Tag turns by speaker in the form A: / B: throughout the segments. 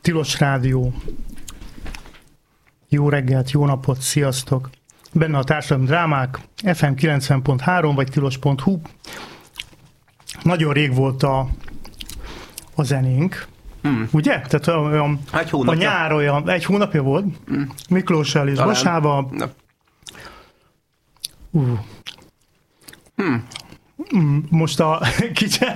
A: Tilos Rádió. Jó reggelt, jó napot, sziasztok! Benne a társadalmi drámák, FM 90.3 vagy tilos.hu. Nagyon rég volt a zenénk, ugye? Tehát a nyár olyan, egy hónapja volt, Miklóssal és Vasával. Most a kicsit...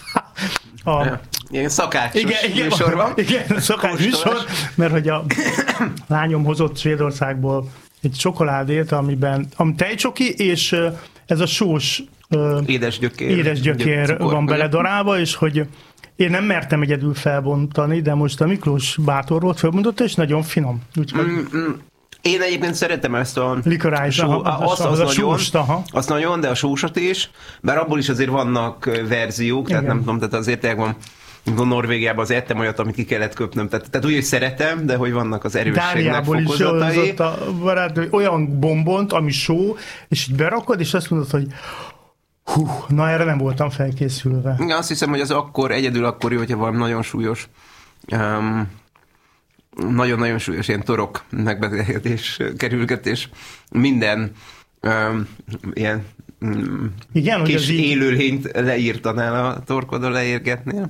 B: Ilyen szakácsos műsor van.
A: Igen, szakács műsor, mert hogy a lányom hozott Svédországból egy csokoládét, ami tejcsoki, és ez a sós édesgyökér van beledarálva, és hogy én nem mertem egyedül felbontani, de most a Miklós bátor volt, felbontotta, és nagyon finom.
B: Én egyébként szeretem ezt a
A: sóst,
B: azt nagyon, de a sósat is, bár abból is azért vannak verziók, tehát nem tudom, tehát azért van Norvégiában az ettem olyat, amit ki kellett köpnöm. Tehát úgy, hogy szeretem, de hogy vannak az erősségnek fokozatai.
A: Is a barát, olyan bombont, ami só, és így berakod, és azt mondod, hogy na erre nem voltam felkészülve.
B: Azt hiszem, hogy az egyedül akkor jó, hogyha valami nagyon súlyos nagyon-nagyon súlyos ilyen torok megbetegedés, kerülgetés, minden ilyen
A: igen,
B: kis élőlényt leírtanál a torkodon, leérgetnél.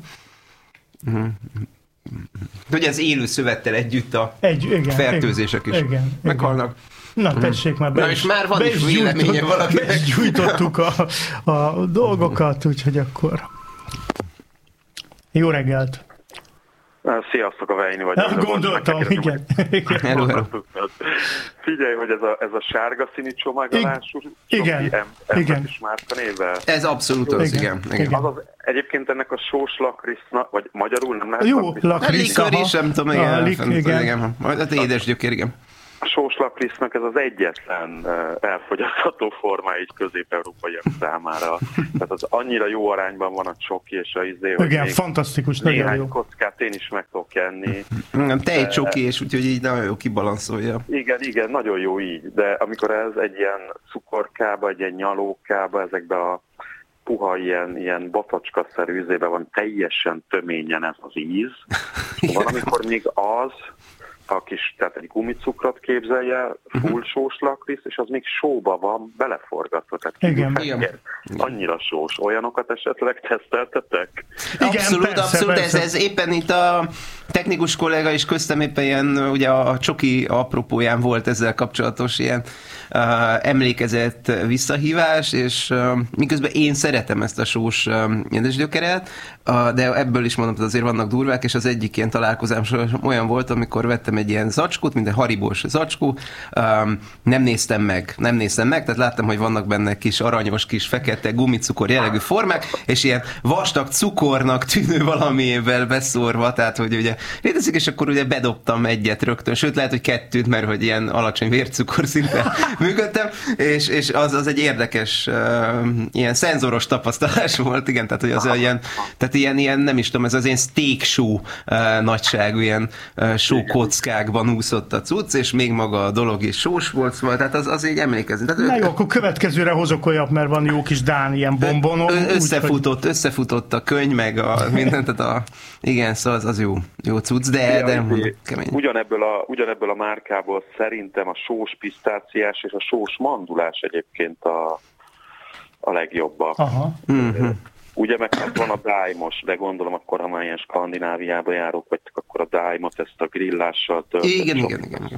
B: Hogy az élő szövettel együtt a fertőzések is meghalnak.
A: Na, tessék már,
B: és már van is véleménye valakinek.
A: Begyújtottuk a dolgokat, úgyhogy akkor jó reggelt!
C: Sziasztok, a Vejni vagyok.
A: Gondoltam, igen.
C: Figyelj, hogy ez a sárga színű csomagolású
A: igen.
C: is márka névvel.
B: Ez abszolút az, igen.
C: Az egyébként ennek a sós lakrisznak, vagy magyarul nem lehet
A: jó, lakrisz.
B: Likör is, nem tudom, igen. Hát édesgyökér, igen.
C: A sós lakrisznak ez az egyetlen elfogyasztható formája így közép-európaiak számára. Tehát az annyira jó arányban van a csoki és a izé, hogy
A: igen, fantasztikus, nagyon jó.
C: Kockát én is meg tudok enni.
B: Tejcsoki, és úgyhogy így nagyon jó kibalanszolja.
C: Igen, nagyon jó így, de amikor ez egy ilyen cukorkába, egy ilyen nyalókába, ezekbe a puha ilyen batacska-szerű ízében van teljesen töményen ez az íz. Van, amikor még az, tehát egy gumicukrot képzelje, full sós lakrisz, és az még sóba van beleforgatva. Tehát
A: igen.
C: Annyira sós. Olyanokat esetleg teszteltetek?
B: Abszolút. Ez éppen itt a technikus kolléga is köztem éppen ilyen, ugye a csoki apropóján volt ezzel kapcsolatos ilyen emlékezett visszahívás, és miközben én szeretem ezt a sós édesgyökeret, de ebből is mondom, hogy azért vannak durvák, és az egyik ilyen találkozám olyan volt, amikor vettem egy ilyen zacskót, mint egy haribós zacskó, nem néztem meg, tehát láttam, hogy vannak benne kis aranyos, kis fekete gumicukor jellegű formák, és ilyen vastag cukornak tűnő valamivel beszórva, tehát hogy ugye létezik, és akkor ugye bedobtam egyet rögtön, sőt lehet, hogy kettőt, mert hogy ilyen alacsony vércukor szinten működtem, és az egy érdekes ilyen szenzoros tapasztalás volt, igen, tehát hogy az ilyen, nem is tudom, ez az ilyen steak show nagyságú, ilyen sókockákban úszott a cucc, és még maga a dolog is sós volt, szóval, tehát az így emlékezni.
A: Na jó, akkor következőre hozok olyat, mert van jó kis dán ilyen bombonom.
B: Összefutott a könyv, meg a mindent, tehát igen, szóval az jó cucc, de kemény.
C: Ugyanebből a márkából szerintem a sós pisztáciás és a sós mandulás egyébként a legjobbak.
A: Aha.
C: Ugye meg hát van a dájmos, de gondolom akkor, ha már ilyen Skandináviába járok, vagy akkor a dájmot, ezt a grillással töltött.
B: Igen.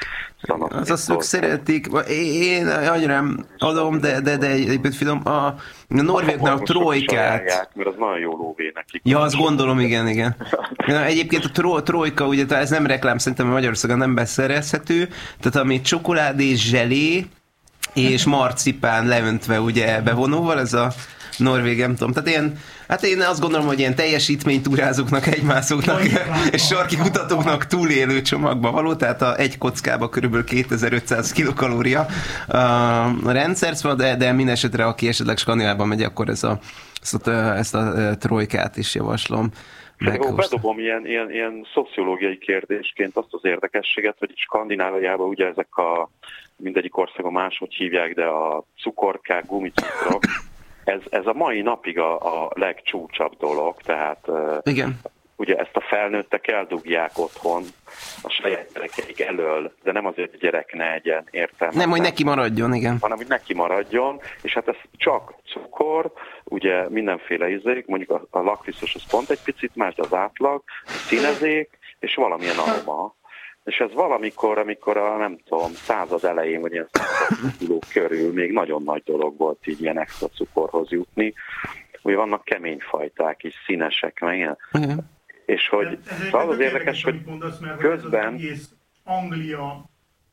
B: Azt ők szeretik, én annyira adom, de egyébként finom, a norvégoknál a trojkát.
C: Mert az nagyon jó lóvé nekik.
B: Ja, azt gondolom, igen. Egyébként a trojka, ugye ez nem reklám, szerintem Magyarországon nem beszerezhető, tehát ami csokoládé, zselé és marcipán leöntve ugye bevonóval, ez a norvég, nem tudom. Tehát én azt gondolom, hogy ilyen teljesítménytúrázóknak, egymászóknak és sarki kutatóknak túlélő csomagba való, tehát egy kockába körülbelül 2500 kilokalória a rendszer, de minden esetre, aki esetleg Skandinávban megy, akkor ezt a trojkát is javaslom.
C: Bedobom ilyen szociológiai kérdésként azt az érdekességet, hogy Skandináviában ugye ezek mindegyik országon máshogy hívják, de a cukorkák, gumicukrok, ez a mai napig a legcsúcsabb dolog, tehát
B: igen.
C: ugye ugye ezt a felnőttek eldugják otthon a saját gyerekeik elől, de nem azért, hogy a gyerek ne egyen, értem.
B: Nem, hogy neki maradjon, igen.
C: Hanem, hogy neki maradjon, és hát ez csak cukor, ugye mindenféle ízék, mondjuk a lakriszos az pont egy picit más, de az átlag, színezék, és valamilyen aroma. És ez valamikor, amikor a, nem tudom, század elején, vagy ilyen 100 kiló körül még nagyon nagy dolog volt így ilyen extra cukorhoz jutni. Ugye vannak kemény fajták is, színesek, meg ilyen. És hogy az érdekes, hogy mondasz, közben...
A: Az egész Anglia,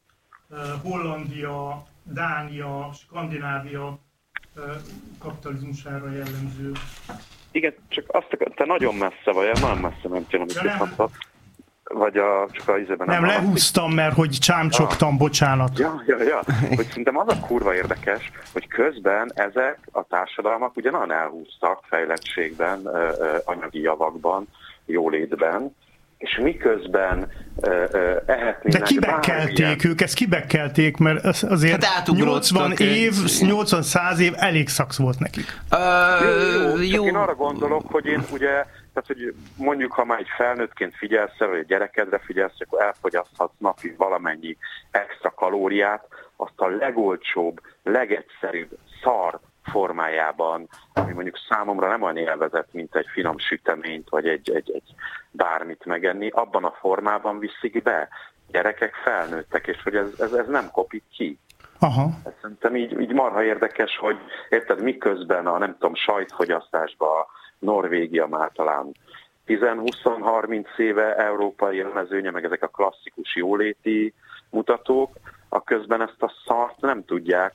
A: Hollandia, Dánia, Skandinávia kapitalizmusára jellemző.
C: Igen, csak azt te nagyon messze vagy, nagyon messze nem tudom, amit mondtad. Vagy csak a ízében
A: nem lehúztam, mert hogy csámcsogtam, bocsánat.
C: Ja. Hogy szerintem az a kurva érdekes, hogy közben ezek a társadalmak ugye nagyon elhúztak fejlettségben, anyagi javakban, jólétben, és miközben ehetnének...
A: De kibekkelték ők, ezt kibekkelték, mert azért hát 80-100 év elég szax volt nekik.
C: Jó. Én arra gondolok, hogy én ugye, tehát hogy mondjuk, ha már egy felnőttként figyelsz, vagy egy gyerekedre figyelsz, akkor elfogyaszthatsz napi valamennyi extra kalóriát, azt a legolcsóbb, legegyszerűbb szar formájában, ami mondjuk számomra nem olyan élvezet, mint egy finom süteményt, vagy egy bármit megenni, abban a formában viszik be gyerekek, felnőttek, és hogy ez nem kopik ki.
A: Aha.
C: Ez szerintem így marha érdekes, hogy érted, miközben a nem tudom, sajtfogyasztásban Norvégia már talán 10-20-30 éve európai mezőnye, meg ezek a klasszikus jóléti mutatók, a közben ezt a szart nem tudják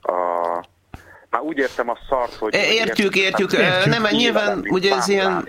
C: már úgy értem a szart, hogy...
B: Értjük. Nem, nyilván ugye ez ilyen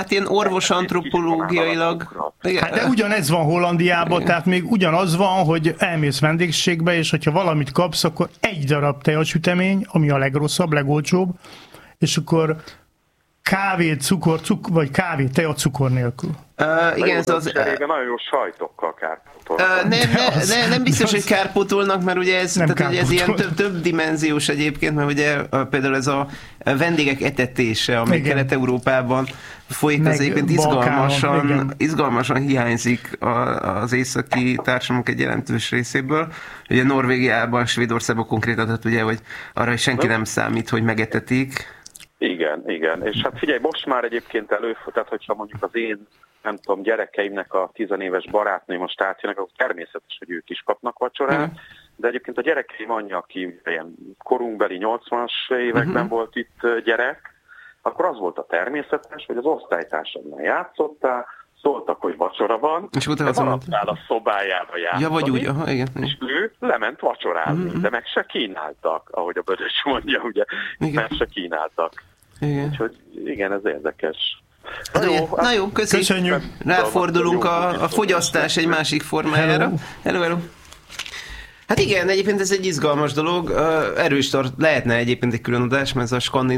B: orvosantropológiailag...
A: Hát de ugyanez van Hollandiában, tehát még ugyanaz van, hogy elmész vendégségbe, és hogyha valamit kapsz, akkor egy darab tejasütemény, ami a legrosszabb, legolcsóbb, és akkor kávé, cukor, vagy kávé, tea cukor nélkül.
B: Igen, ez az...
C: nagyon jó sajtokkal kárpótolnak.
B: Nem biztos, hogy kárpótolnak, mert ugye ez, tehát, ez ilyen több dimenziós egyébként, mert ugye például ez a vendégek etetése, ami Kelet-Európában folyik, az egyébként izgalmasan hiányzik az északi társadalmak egy jelentős részéből. Ugye Norvégiában, Svédországban konkrétan, tehát ugye, hogy arra senki nem számít, hogy megetetik.
C: Igen. És hát figyelj, most már egyébként tehát hogyha mondjuk az én, nem tudom, gyerekeimnek a 10 éves barátnői most átjönnek, akkor természetes, hogy ők is kapnak vacsorát, de egyébként a gyerekeim anyja, aki ilyen korunkbeli 80-as években volt itt gyerek, akkor az volt a természetes, hogy az osztálytársadnál játszottál, szóltak, hogy vacsora van, és maradtál a szobájába játszani,
B: vagy úgy, igen.
C: És ő lement vacsorázni, de meg se kínáltak, ahogy a Bödös mondja, ugye, meg se kínáltak.
B: Igen.
C: Úgyhogy igen, ez érdekes.
B: Na jó, köszönjük. Ráfordulunk a fogyasztás egy másik formájára. Hello. Hát igen, egyébként ez egy izgalmas dolog. Erős lehetne egyébként egy külön adás, mert ez a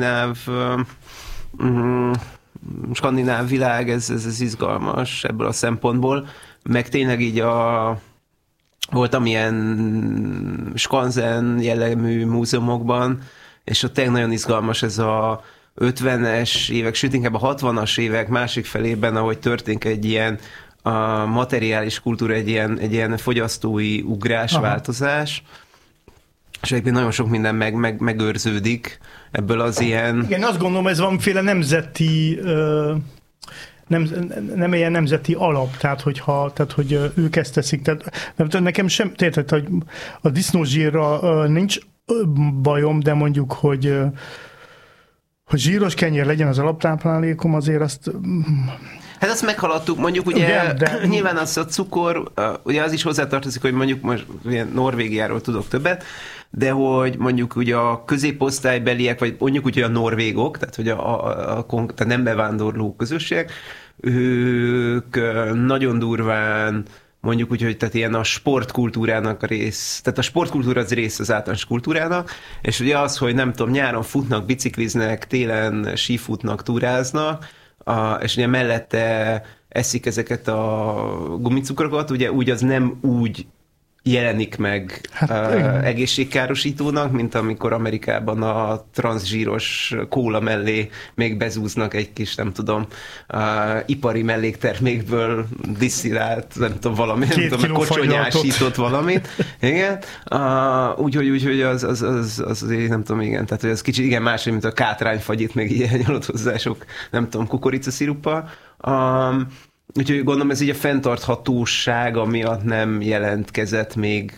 B: skandináv világ, ez izgalmas ebből a szempontból. Meg tényleg így voltam ilyen skanzen jellemű múzeumokban, és ott tényleg nagyon izgalmas ez a 50-es évek, sőt inkább a 60-as évek másik felében, ahogy történik egy ilyen a materiális kultúra, egy ilyen fogyasztói ugrás, változás, és egyébként nagyon sok minden megőrződik ebből az ilyen...
A: Igen, azt gondolom, ez valamiféle nemzeti... nem ilyen nemzeti alap, tehát hogy ők ezt teszik. Tehát nekem sem, tehát, hogy a disznózsírra nincs bajom, de mondjuk, hogy zsíros kenyér legyen az alaptáplálékom, azért azt...
B: Hát azt meghaladtuk, mondjuk ugye nyilván az a cukor, ugye az is hozzátartozik, hogy mondjuk most ugye Norvégiáról tudok többet, de hogy mondjuk ugye a középosztálybeliek, vagy mondjuk úgy, hogy a norvégok, tehát hogy tehát nem bevándorló közösségek, ők nagyon durván mondjuk úgy, hogy tehát ilyen a sportkultúrának a rész, tehát a sportkultúra az rész az általános kultúrának, és ugye az, hogy nem tudom, nyáron futnak, bicikliznek, télen sífutnak, túráznak, és ugye mellette eszik ezeket a gumicukrokat, ugye úgy az nem úgy jelenik meg egészségkárosítónak, mint amikor Amerikában a transzsíros kóla mellé még bezúznak egy kis, nem tudom, ipari melléktermékből disztillált, nem tudom, valami, nem tudom, kocsonyásított valamit. Igen. Úgyhogy az nem tudom, igen, tehát hogy az kicsit igen más, mint a kátrányfagyit, meg ilyen nyalott hozzá sok, nem tudom, kukoricasziruppal. Úgyhogy gondolom ez így a fenntarthatósága miatt nem jelentkezett még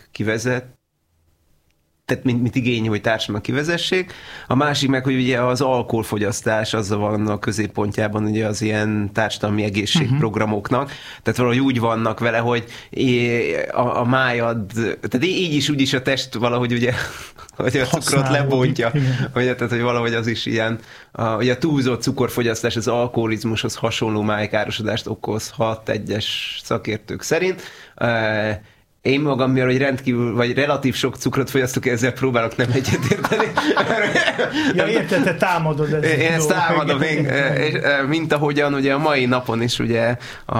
B: tehát mint igény, hogy társadalmat kivezessék. A másik meg, hogy ugye az alkoholfogyasztás azzal van a középpontjában ugye az ilyen társadalmi egészségprogramoknak. Tehát valahogy úgy vannak vele, hogy a májad, tehát így is úgy is a test valahogy ugye hogy a cukrot lebontja. Ugye, tehát, hogy valahogy az is ilyen, ugye a túlzott cukorfogyasztás az alkoholizmushoz hasonló májkárosodást okozhat egyes szakértők szerint. Én magam, mivel hogy rendkívül, vagy relatív sok cukrot fogyasztok, ezzel próbálok nem egyetérteni.
A: Ja, érted, te támadod ezt.
B: Én ezt támadom, mint ahogyan ugye a mai napon is ugye,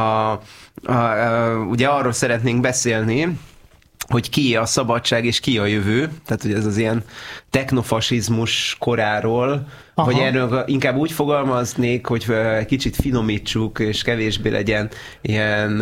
B: ugye arról szeretnénk beszélni, hogy ki a szabadság és ki a jövő, tehát hogy ez az ilyen technofasizmus koráról, hogy erről inkább úgy fogalmaznék, hogy kicsit finomítsuk, és kevésbé legyen ilyen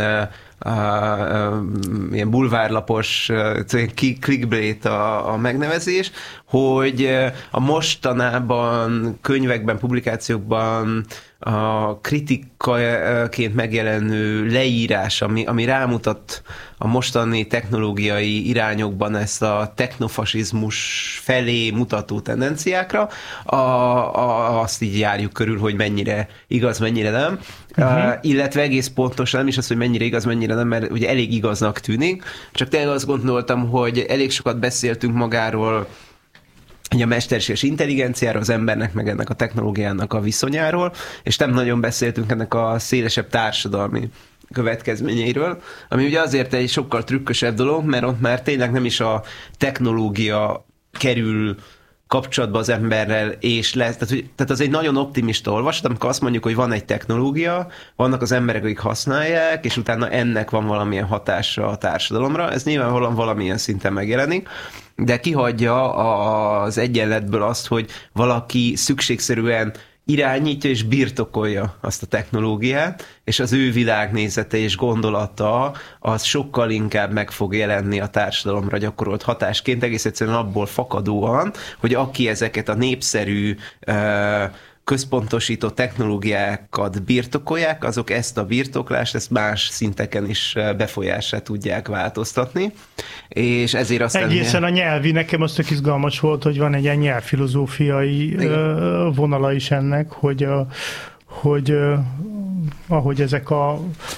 B: bulvárlapos clickbait a megnevezés, hogy a mostanában könyvekben, publikációkban a kritikaként megjelenő leírás, ami rámutat a mostani technológiai irányokban ezt a technofasizmus felé mutató tendenciákra, azt így járjuk körül, hogy mennyire igaz, mennyire nem. Illetve egész pontosan nem is az, hogy mennyire igaz, mennyire nem, mert ugye elég igaznak tűnik. Csak tényleg azt gondoltam, hogy elég sokat beszéltünk magáról, a mesterséges intelligenciáról, az embernek, meg ennek a technológiának a viszonyáról, és nem nagyon beszéltünk ennek a szélesebb társadalmi következményeiről, ami ugye azért egy sokkal trükkösebb dolog, mert ott már tényleg nem is a technológia kerül kapcsolatba az emberrel, és lesz, tehát az egy nagyon optimista olvasat, amikor azt mondjuk, hogy van egy technológia, vannak az emberek, akik használják, és utána ennek van valamilyen hatása a társadalomra, ez nyilvánvalóan valamilyen szinten megjelenik, de kihagyja az egyenletből azt, hogy valaki szükségszerűen irányítja és birtokolja azt a technológiát, és az ő világnézete és gondolata az sokkal inkább meg fog jelenni a társadalomra gyakorolt hatásként, egész egyszerűen abból fakadóan, hogy aki ezeket a népszerű központosító technológiákat birtokolják, azok ezt a birtoklást, ezt más szinteken is befolyását tudják változtatni, és ezért aztán...
A: Egészen a nyelvi, nekem az tök izgalmas volt, hogy van egy ilyen nyelvfilozófiai vonala is ennek, hogy ahogy ezek a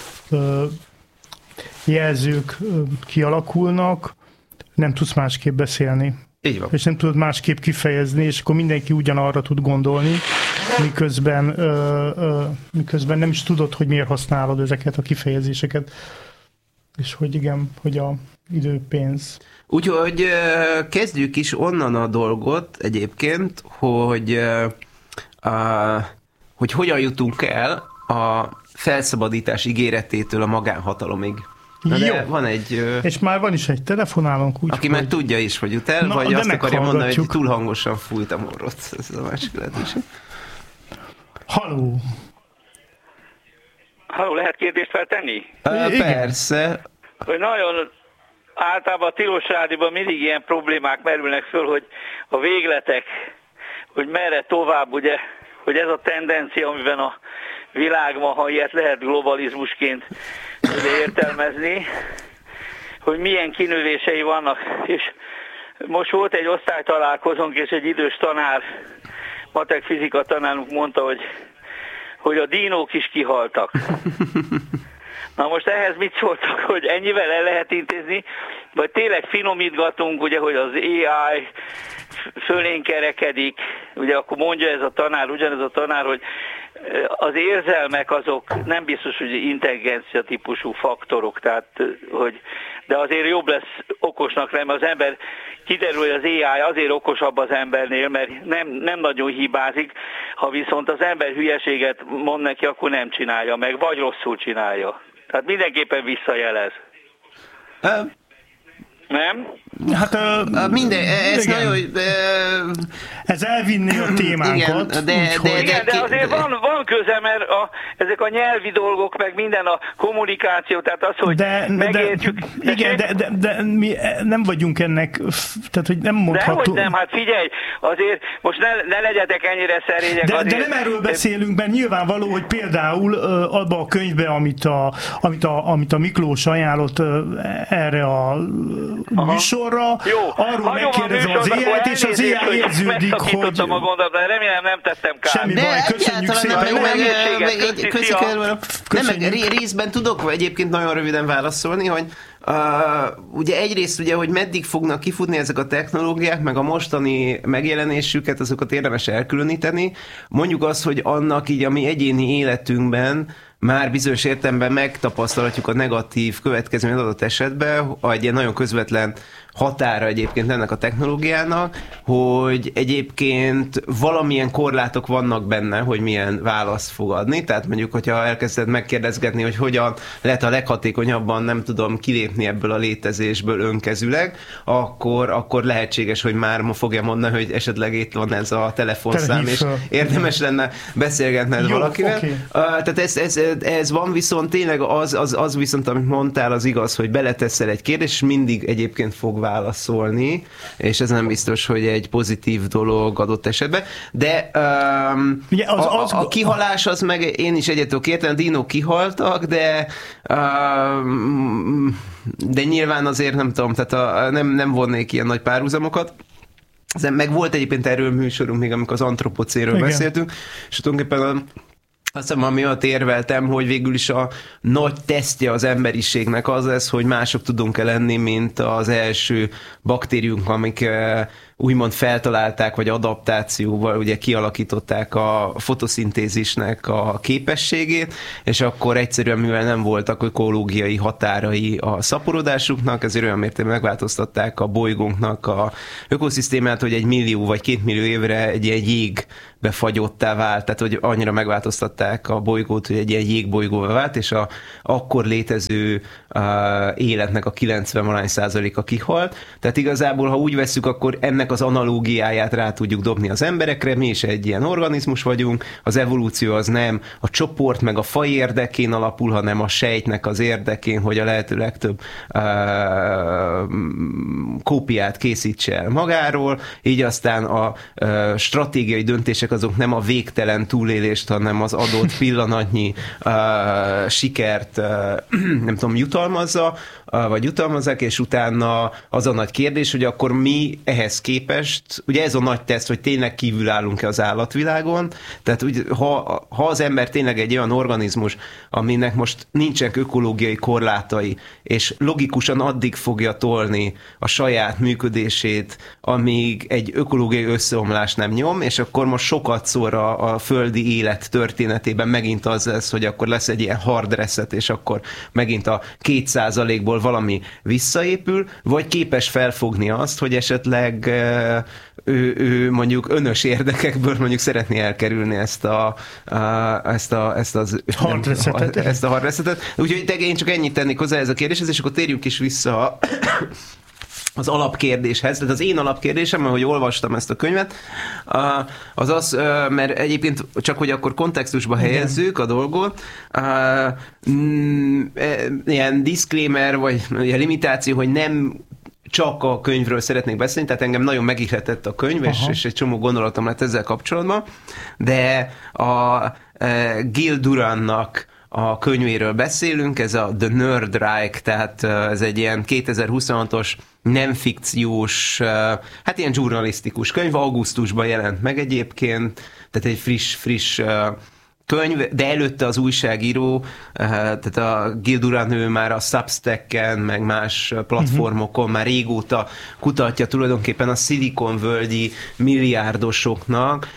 A: jelzők kialakulnak, nem tudsz másképp beszélni.
B: Így van.
A: És nem tudod másképp kifejezni, és akkor mindenki ugyanarra tud gondolni, miközben nem is tudod, hogy miért használod ezeket a kifejezéseket. És hogy igen, hogy a idő pénz.
B: Úgyhogy kezdjük is onnan a dolgot egyébként, hogy hogyan jutunk el a felszabadítás ígéretétől a magánhatalomig. Na de van egy...
A: És már van is egy telefonálónk, úgy,
B: aki már tudja is, hogy jut el, vagy azt akarja mondani, hogy túl hangosan fújt a morrot. Ez a másik lehetőség.
A: Halló!
D: Halló, lehet kérdést feltenni?
B: Persze.
D: Hogy nagyon általában a Tilos Rádióban mindig ilyen problémák merülnek föl, hogy a végletek, hogy merre tovább, ugye, hogy ez a tendencia, amiben a világ ma, ha ilyet lehet globalizmusként értelmezni, hogy milyen kinövései vannak. És most volt egy osztálytalálkozónk, és egy idős tanár, matek fizika tanárunk mondta, hogy a dinók is kihaltak. Na most ehhez mit szóltak, hogy ennyivel el lehet intézni, vagy tényleg finomítgatunk, ugye, hogy az AI fölénk kerekedik, ugye akkor mondja ez a tanár, ugyanez a tanár, hogy az érzelmek azok nem biztos, hogy intelligencia típusú faktorok, tehát, de azért jobb lesz okosnak lenni, az ember kiderül, hogy az AI azért okosabb az embernél, mert nem nagyon hibázik, ha viszont az ember hülyeséget mond neki, akkor nem csinálja meg, vagy rosszul csinálja. Tehát mindenképpen visszajelez. Nem?
A: Hát
B: minden, ez
A: igen.
B: nagyon...
A: Ez elvinni a témánkat.
B: Igen,
D: de azért van köze, mert ezek a nyelvi dolgok, meg minden a kommunikáció, tehát az, hogy megértjük.
A: De mi nem vagyunk ennek, tehát hogy nem mondható.
D: Dehogy nem, hát figyelj, azért most ne legyetek ennyire szerények.
A: De nem erről beszélünk, mert nyilvánvaló, hogy például abban a könyvben, amit a Miklós ajánlott erre a műsorra, arról megkérdezem az AI-t, és az AI érződik, hogy...
D: a gondot, de remélem nem tettem kár.
A: Semmi baj, köszönjük szépen.
B: Részben tudok egyébként nagyon röviden válaszolni, hogy ugye egyrészt ugye, hogy meddig fognak kifutni ezek a technológiák, meg a mostani megjelenésüket, azokat érdemes elkülöníteni. Mondjuk azt, hogy annak így a mi egyéni életünkben már bizonyos értelemben megtapasztalhatjuk a negatív következményt adott esetben, egy ilyen nagyon közvetlen határa egyébként ennek a technológiának, hogy egyébként valamilyen korlátok vannak benne, hogy milyen választ fog adni. Tehát mondjuk, hogyha elkezded megkérdezgetni, hogy hogyan lehet a leghatékonyabban, nem tudom, kilépni ebből a létezésből önkezüleg, akkor lehetséges, hogy már ma fogja mondani, hogy esetleg itt van ez a telefonszám, és érdemes lenne beszélgetned valakivel. Okay. Tehát ez van, viszont tényleg az viszont, amit mondtál, az igaz, hogy beleteszel egy kérdést, és mindig egyébként fog válaszolni, és ez nem biztos, hogy egy pozitív dolog adott esetben, de a kihalás az meg én is egyet tudok érteni, a dinók kihaltak, de nyilván azért nem tudom, tehát nem vonnék ilyen nagy párhuzamokat. Meg volt egyébként erről műsorunk még, amikor az antropocénről beszéltünk, és tulajdonképpen azt hiszem, amiatt érveltem, hogy végül is a nagy tesztje az emberiségnek az lesz, hogy mások tudunk-e lenni, mint az első baktériumok, amik úgymond feltalálták, vagy adaptációval ugye kialakították a fotoszintézisnek a képességét, és akkor egyszerűen, mivel nem voltak ökológiai határai a szaporodásuknak, ezért olyan mértékben megváltoztatták a bolygónknak a ökoszisztémát, hogy 1 millió vagy 2 millió évre egy ilyen jégbe fagyottá vált, tehát hogy annyira megváltoztatták a bolygót, hogy egy ilyen jégbolygóvá vált, és akkor létező életnek a 90% kihalt. Tehát igazából, ha úgy vesszük, akkor ennek az analógiáját rá tudjuk dobni az emberekre, mi is egy ilyen organizmus vagyunk, az evolúció az nem a csoport meg a faj érdekén alapul, hanem a sejtnek az érdekén, hogy a lehető legtöbb kópiát készítse el magáról, így aztán a stratégiai döntések azok nem a végtelen túlélést, hanem az adott pillanatnyi sikert nem tudom, jutalmazzák, és utána az a nagy kérdés, hogy akkor mi ehhez képest, ugye ez a nagy teszt, hogy tényleg kívül állunk-e az állatvilágon, tehát úgy, ha az ember tényleg egy olyan organizmus, aminek most nincsenek ökológiai korlátai, és logikusan addig fogja tolni a saját működését, amíg egy ökológiai összeomlás nem nyom, és akkor most sokat szor a földi élet történetében megint az lesz, hogy akkor lesz egy ilyen hard reset, és akkor megint a 2%-ból valami visszaépül, vagy képes felfogni azt, hogy esetleg ő mondjuk önös érdekekből mondjuk szeretné elkerülni ezt a hard resetet. Úgyhogy én csak ennyit tennék hozzá ez a kérdéshez, és akkor térjünk is vissza az alapkérdéshez. Tehát az én alapkérdésem, hogy olvastam ezt a könyvet, az, mert egyébként csak, hogy akkor kontextusba helyezzük a dolgot, ilyen disclaimer, vagy ilyen limitáció, hogy nem csak a könyvről szeretnék beszélni, tehát engem nagyon megihletett a könyv, és egy csomó gondolatom lett ezzel kapcsolatban, de a Gil Durannak a könyvéről beszélünk, ez a The Nerd Reich, tehát ez egy ilyen 2026-os nem fikciós, hát ilyen zsurnalisztikus könyv, augusztusban jelent meg egyébként, tehát egy friss könyv, de előtte az újságíró, tehát a Gil Duran, ő már a Substacken, meg más platformokon már régóta kutatja tulajdonképpen a szilikonvölgyi milliárdosoknak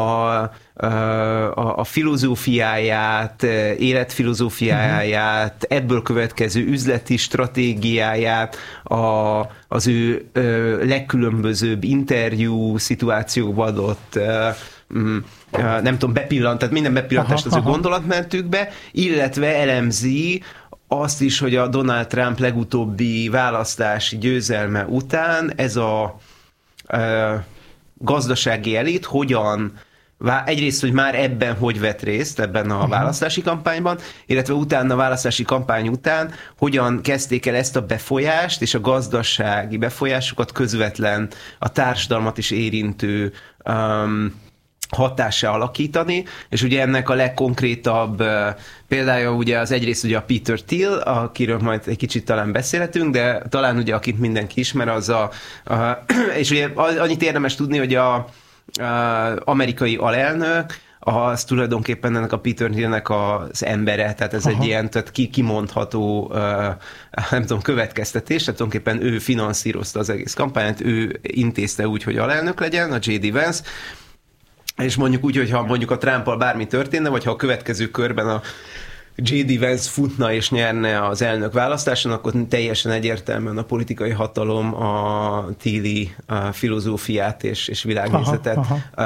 B: a filozófiáját, életfilozófiáját, ebből következő üzleti stratégiáját, az ő legkülönbözőbb interjú szituációkban adott nem tudom, tehát minden bepillantást az ő gondolatmentükbe, illetve elemzi azt is, hogy a Donald Trump legutóbbi választási győzelme után ez a gazdasági elit hogyan, egyrészt, hogy már ebben hogy vett részt, ebben a választási kampányban, illetve utána a választási kampány után hogyan kezdték el ezt a befolyást és a gazdasági befolyásokat közvetlen a társadalmat is érintő hatássá alakítani, és ugye ennek a legkonkrétabb példája ugye az egyrészt ugye a Peter Thiel, akiről majd egy kicsit talán beszélhetünk, de talán ugye akit mindenki ismer, az és ugye annyit érdemes tudni, hogy a amerikai alelnök, az tulajdonképpen ennek a Peter Thielnek az embere, tehát ez egy ilyen tehát kimondható nem tudom, következtetés, tehát tulajdonképpen ő finanszírozta az egész kampányt, ő intézte úgy, hogy alelnök legyen, a J.D. Vance, és mondjuk úgy, hogyha mondjuk a Trumpal bármi történne, vagy ha a következő körben a J.D. Vance futna és nyerne az elnök választáson, akkor teljesen egyértelműen a politikai hatalom a Thieli filozófiát és világnézetet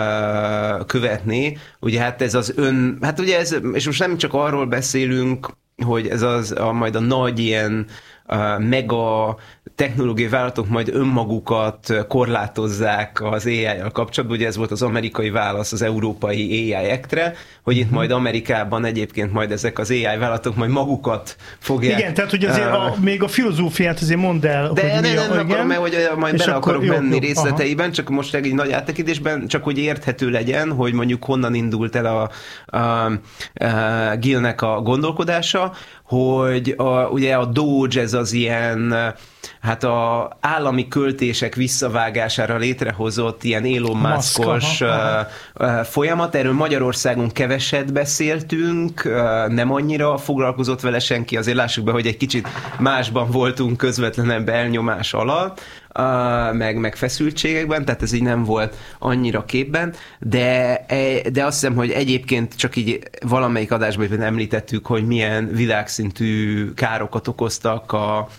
B: követné. Ugye hát ez az hát ugye ez, és most nem csak arról beszélünk, hogy ez majd a nagy ilyen mega technológiai vállalatok majd önmagukat korlátozzák az AI-jal kapcsolatban. Ugye ez volt az amerikai válasz az európai AI Act-re, hogy itt majd Amerikában egyébként majd ezek az AI vállalatok majd magukat fogják...
A: Igen, tehát hogy azért még a filozófiát azért mondd el,
B: de
A: hogy
B: nem akarom, mert hogy majd bele akarok menni részleteiben, csak most egy nagy áttekintésben, csak hogy érthető legyen, hogy mondjuk honnan indult el a Gillnek a gondolkodása, hogy ugye a Doge ez az ilyen, hát a állami költések visszavágására létrehozott ilyen Elon Musk-os folyamat. Erről Magyarországon keveset beszéltünk, nem annyira foglalkozott vele senki, azért lássuk be, hogy egy kicsit másban voltunk közvetlenebb elnyomás alatt, meg feszültségekben, tehát ez így nem volt annyira képben, de azt hiszem, hogy egyébként csak így valamelyik adásban említettük, hogy milyen világszintű károkat okoztak a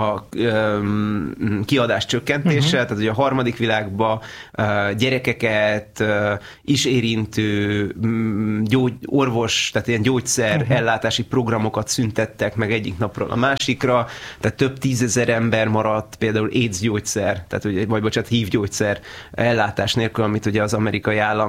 B: kiadás csökkentése, tehát ugye a harmadik világban gyerekeket is érintő orvos, tehát ilyen gyógyszer ellátási programokat szüntettek meg egyik napról a másikra, tehát több 10 000 ember maradt például AIDS gyógyszer, tehát ugye, vagy bocsánat, HIV gyógyszer ellátás nélkül, amit ugye az amerikai állam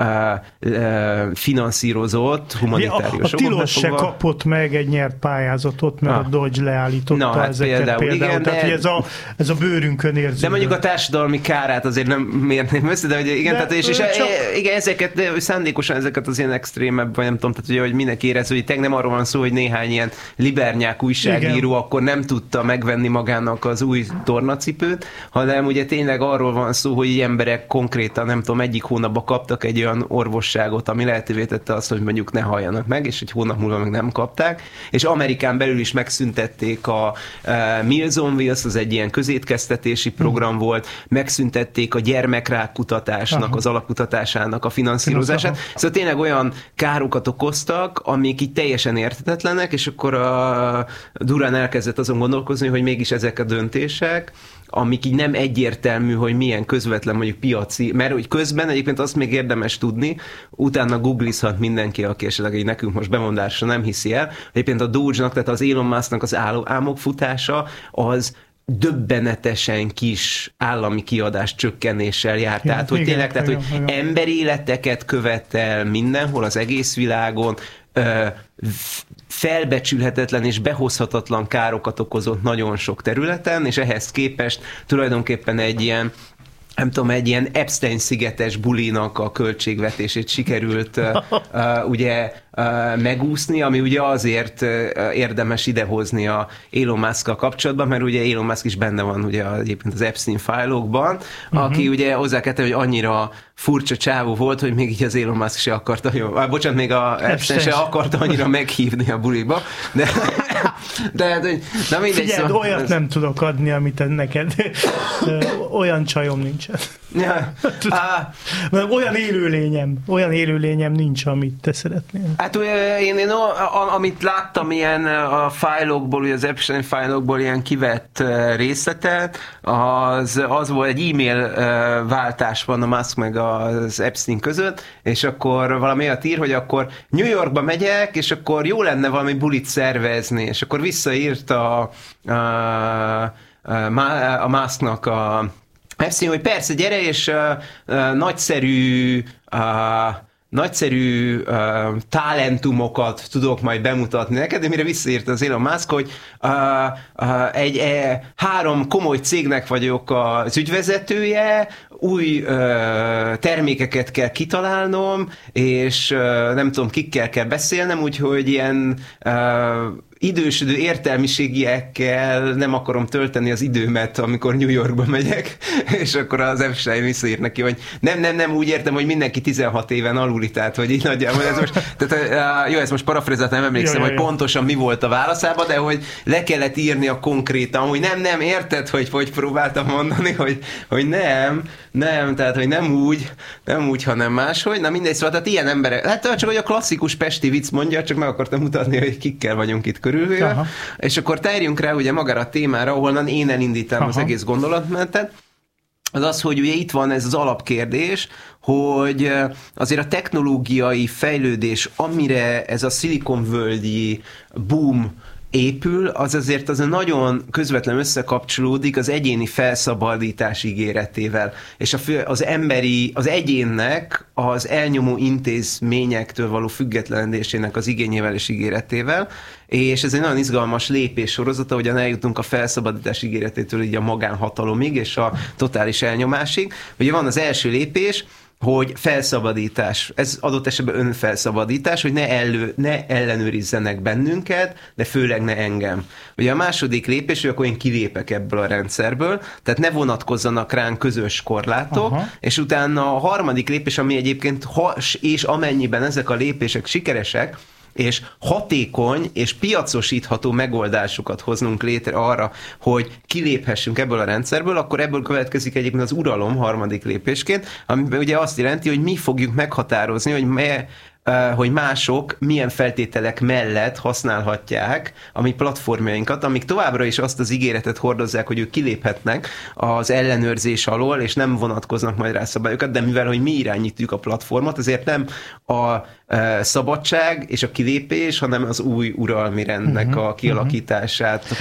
B: finanszírozott humanitárius.
A: A Tilos se kapott meg egy nyert pályázatot, mert a Dodge leállította ezeket például. Tehát, hogy ez a bőrünkön érző.
B: De mondjuk a társadalmi kárát azért nem mérném össze, de hogy igen, tehát igen, ezeket, de szándékosan ezeket az ilyen extrémebb, vagy nem tudom, tehát ugye, hogy mindenki érez, hogy tényleg nem arról van szó, hogy néhány ilyen libernyák újságíró igen. akkor nem tudta megvenni magának az új tornacipőt, hanem ugye tényleg arról van szó, hogy emberek konkrétan, nem tudom, egyik hónapban kaptak egy olyan orvosságot, ami lehetővé tette azt, hogy mondjuk ne halljanak meg, és egy hónap múlva meg nem kapták, és Amerikán belül is megszüntették a Meals on Wheels, az egy ilyen közétkeztetési program volt, megszüntették a gyermekrák kutatásnak, az alapkutatásának a finanszírozását. Szóval tényleg olyan károkat okoztak, amik így teljesen érthetetlenek, és akkor a Durán elkezdett azon gondolkozni, hogy mégis ezek a döntések, amik így nem egyértelmű, hogy milyen közvetlen mondjuk piaci, mert hogy közben egyébként azt még érdemes tudni, utána googlizhat mindenki, aki esetleg így nekünk most bemondásra nem hiszi el, egyébként a Doge-nak, tehát az Elon Musk-nak az álmokfutása, az döbbenetesen kis állami kiadás csökkenéssel járt. Tehát, hogy tényleg, tehát, hogy emberéleteket követel mindenhol az egész világon, felbecsülhetetlen és behozhatatlan károkat okozott nagyon sok területen, és ehhez képest tulajdonképpen egy ilyen, nem tudom, egy ilyen Epstein-szigetes bulinak a költségvetését sikerült ugye megúszni, ami ugye azért érdemes idehozni a Elon Musk-kal kapcsolatban, mert ugye Elon Musk is benne van ugye egyébként az Epstein fájlokban, aki ugye hozzá kell tenni, hogy annyira furcsa csávó volt, hogy még így az Elon Musk se akarta, bocsánat, még a Epstein se akarta annyira meghívni a buliba, de na mindegy.
A: Figyeld, szóval, olyat nem tudok adni, amit neked. Olyan csajom nincsen.
B: Ja.
A: Olyan élőlényem nincs, amit te szeretnél.
B: Hát én amit láttam ilyen a fájlokból, az Epstein fájlokból ilyen kivett részletet, az volt, egy e-mail váltás van a Musk meg az Epstein között, és akkor valami olyat ír, hogy akkor New Yorkba megyek, és akkor jó lenne valami bulit szervezni, és akkor visszaírt a Musknak a Epstein, hogy persze, gyere, és nagyszerű talentumokat tudok majd bemutatni neked, de mire visszaírta az Elon Musk, hogy 3 komoly cégnek vagyok az ügyvezetője, új termékeket kell kitalálnom, és nem tudom, kikkel kell beszélnem, úgyhogy ilyen idősödő értelmiségiekkel nem akarom tölteni az időmet, amikor New Yorkba megyek, és akkor az Epstein visszaír neki, hogy nem, úgy értem, hogy mindenki 16 éven aluli, tehát, hogy így nagyjából ez most, tehát, jó, ezt most parafrézát nem emlékszem, hogy pontosan mi volt a válaszában, de hogy le kellett írnia konkrétan, hogy nem, érted, hogy próbáltam mondani, hogy nem, tehát, hogy nem úgy, hanem máshogy, na mindegy, szóval, tehát ilyen emberek, hát csak hogy a klasszikus pesti vicc mondja, csak meg akartam mutatni, hogy kikkel vagyunk itt körülvéve, és akkor térjünk rá ugye magára a témára, ahol én elindítem az egész gondolatmenetet, az, hogy ugye itt van ez az alapkérdés, hogy azért a technológiai fejlődés, amire ez a szilikonvölgyi boom épül, az azért az nagyon közvetlenül összekapcsolódik az egyéni felszabadítás ígéretével, és az egyénnek az elnyomó intézményektől való függetlenedésének az igényével és ígéretével, és ez egy nagyon izgalmas lépéssorozat, ahogyan eljutunk a felszabadítás ígéretétől így a magánhatalomig és a totális elnyomásig. Ugye van az első lépés, hogy felszabadítás, ez adott esetben önfelszabadítás, hogy ne ellenőrizzenek bennünket, de főleg ne engem. Ugye a második lépés, hogy akkor én kilépek ebből a rendszerből, tehát ne vonatkozzanak ránk közös korlátok, és utána a harmadik lépés, ami egyébként és amennyiben ezek a lépések sikeresek, és hatékony és piacosítható megoldásokat hoznunk létre arra, hogy kiléphessünk ebből a rendszerből, akkor ebből következik egyébként az uralom harmadik lépésként, ami ugye azt jelenti, hogy mi fogjuk meghatározni, hogy mások milyen feltételek mellett használhatják a mi platformjainkat, amik továbbra is azt az ígéretet hordozzák, hogy ők kiléphetnek az ellenőrzés alól, és nem vonatkoznak majd rá szabályokat, de mivel, hogy mi irányítjuk a platformot, ezért nem a szabadság és a kilépés, hanem az új uralmi rendnek a kialakítását